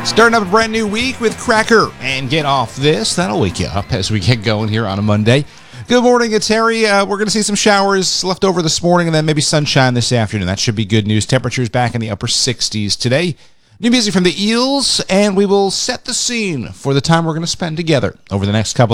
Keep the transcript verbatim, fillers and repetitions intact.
Starting up a brand new week with Cracker and Get Off This. That'll wake you up as we get going here on a Monday. Good morning, it's Harry. Uh, we're going to see some showers left over this morning and then maybe sunshine this afternoon. That should be good news. Temperatures back in the upper sixties today. New music from the Eels, and we will set the scene for the time we're going to spend together over the next couple